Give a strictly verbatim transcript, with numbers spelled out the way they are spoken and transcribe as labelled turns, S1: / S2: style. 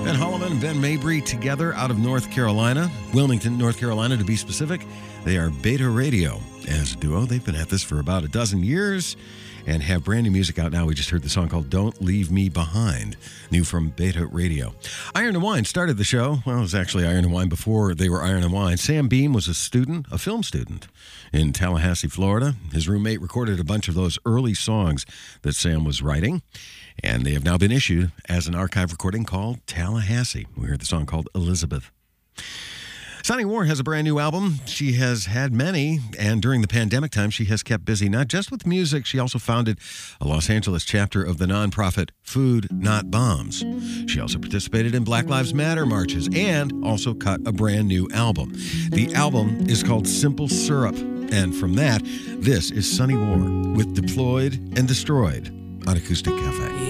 S1: Ben Holloman and Ben Mabry together out of North Carolina, Wilmington, North Carolina to be specific. They are Beta Radio. As a duo, they've been at this for about a dozen years and have brand new music out now. We just heard the song called Don't Leave Me Behind, new from Beta Radio. Iron and Wine started the show. Well, it was actually Iron and Wine before they were Iron and Wine. Sam Beam was a student, a film student in Tallahassee, Florida. His roommate recorded a bunch of those early songs that Sam was writing, and they have now been issued as an archive recording called Tallahassee. We heard the song called Elizabeth. Sunny War has a brand new album. She has had many, and during the pandemic time, she has kept busy, not just with music. She also founded a Los Angeles chapter of the nonprofit Food Not Bombs. She also participated in Black Lives Matter marches and also cut a brand new album. The album is called Simple Syrup, and from that, this is Sunny War with Deployed and Destroyed on Acoustic Cafe.